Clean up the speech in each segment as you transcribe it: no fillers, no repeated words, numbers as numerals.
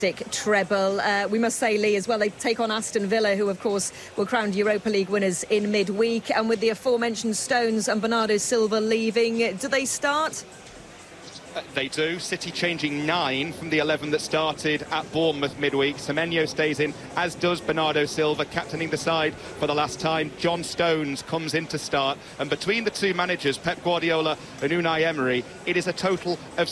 treble. We must say, Lee, as well, they take on Aston Villa, who, of course, were crowned Europa League winners in midweek. And with the aforementioned Stones and Bernardo Silva leaving, do they start? They do. City changing 9 from the 11 that started at Bournemouth midweek. Semenyo stays in, as does Bernardo Silva, captaining the side for the last time. John Stones comes in to start. And between the two managers, Pep Guardiola and Unai Emery, it is a total of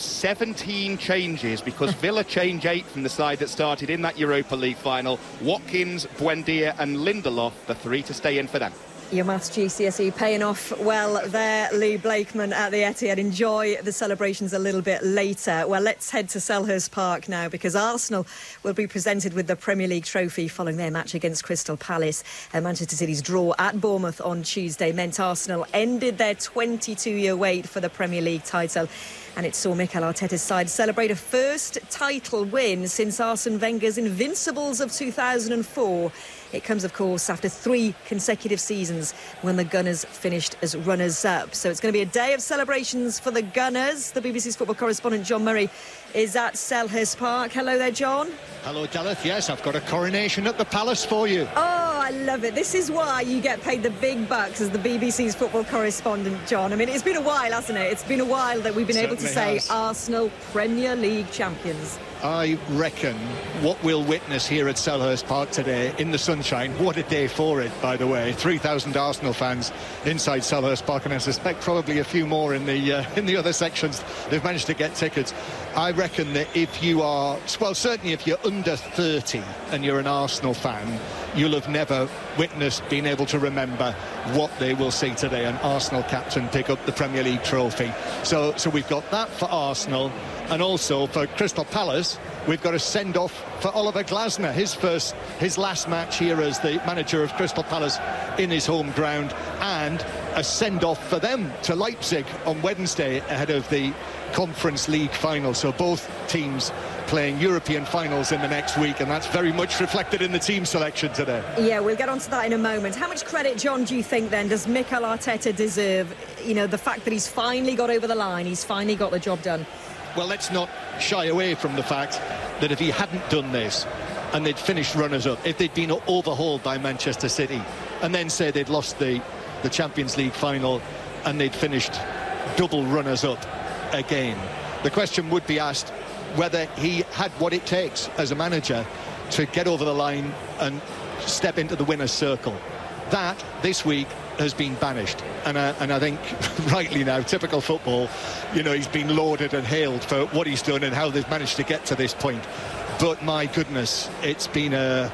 17 changes, because Villa change 8 from the side that started in that Europa League final. Watkins, Buendia and Lindelof, the 3 to stay in for them. Your maths GCSE paying off well there, Lee Blakeman at the Etihad. Enjoy the celebrations a little bit later. Well, let's head to Selhurst Park now, because Arsenal will be presented with the Premier League trophy following their match against Crystal Palace. Manchester City's draw at Bournemouth on Tuesday meant Arsenal ended their 22-year wait for the Premier League title. And it saw Mikel Arteta's side celebrate a first title win since Arsene Wenger's Invincibles of 2004. It comes, of course, after 3 consecutive seasons when the Gunners finished as runners-up. So it's going to be a day of celebrations for the Gunners. The BBC's football correspondent John Murray is at Selhurst Park. Hello there, John. Hello, Gareth. Yes, I've got a coronation at the Palace for you. Oh, I love it. This is why you get paid the big bucks as the BBC's football correspondent, John. I mean, it's been a while, hasn't it? It's been a while that we've been able to say Arsenal Premier League champions. I reckon what we'll witness here at Selhurst Park today in the sunshine, what a day for it, by the way. 3,000 Arsenal fans inside Selhurst Park, and I suspect probably a few more in the other sections. They've managed to get tickets. I reckon that if you are, well, certainly if you're under 30 and you're an Arsenal fan, you'll have never witnessed, been able to remember what they will see today, an Arsenal captain pick up the Premier League trophy. So we've got that for Arsenal, and also for Crystal Palace, we've got a send-off for Oliver Glasner, his last match here as the manager of Crystal Palace in his home ground, and a send-off for them to Leipzig on Wednesday ahead of the Conference League final. So both teams playing European finals in the next week, and that's very much reflected in the team selection today. Yeah, we'll get onto that in a moment. How much credit, John, do you think then does Mikel Arteta deserve? You know, the fact that he's finally got over the line, he's finally got the job done. Well, let's not shy away from the fact that if he hadn't done this and they'd finished runners-up, if they'd been overhauled by Manchester City, and then say they'd lost the Champions League final and they'd finished double runners-up again, the question would be asked whether he had what it takes as a manager to get over the line and step into the winner's circle. That, this week, has been banished. And I think, rightly now, typical football, you know, he's been lauded and hailed for what he's done and how they've managed to get to this point. But, my goodness, it's been a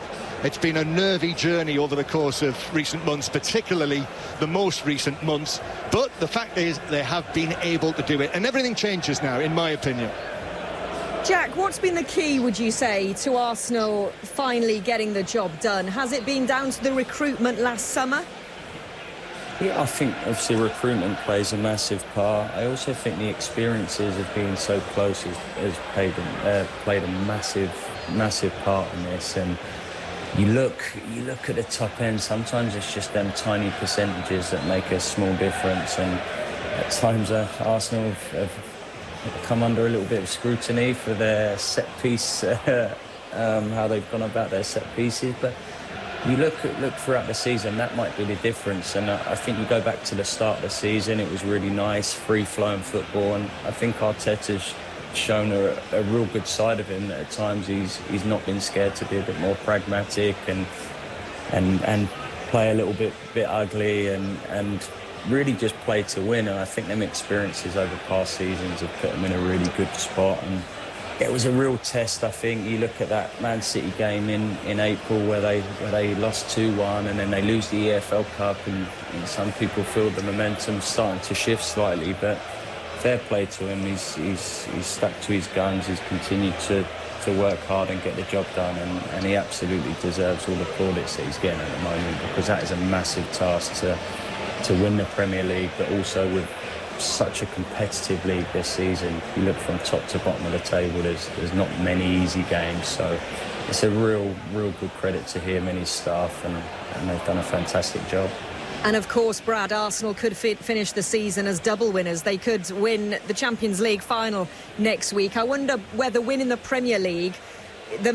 nervy journey over the course of recent months, particularly the most recent months. But the fact is, they have been able to do it. And everything changes now, in my opinion. Jack, what's been the key, would you say, to Arsenal finally getting the job done? Has it been down to the recruitment last summer? Yeah, I think obviously recruitment plays a massive part. I also think the experiences of being so close has played a massive part in this. And you look at the top end, sometimes it's just them tiny percentages that make a small difference. And at times Arsenal have come under a little bit of scrutiny for their set piece, how they've gone about their set pieces. But you look throughout the season, that might be the difference. And I think you go back to the start of the season, it was really nice, free-flowing football. And I think Arteta's shown a real good side of him. That at times he's not been scared to be a bit more pragmatic and play a little bit ugly and really just play to win. And I think them experiences over past seasons have put them in a really good spot. And it was a real test, I think. You look at that Man City game in April where they lost 2-1 and then they lose the EFL Cup, and some people feel the momentum starting to shift slightly. But fair play to him. He's stuck to his guns. He's continued to work hard and get the job done, and he absolutely deserves all the plaudits that he's getting at the moment, because that is a massive task to win the Premier League, but also with such a competitive league this season. You look from top to bottom of the table, there's not many easy games, so it's a real good credit to him and his staff, and they've done a fantastic job. And of course, Brad, Arsenal could finish the season as double winners. They could win the Champions League final next week. I wonder whether winning the Premier League the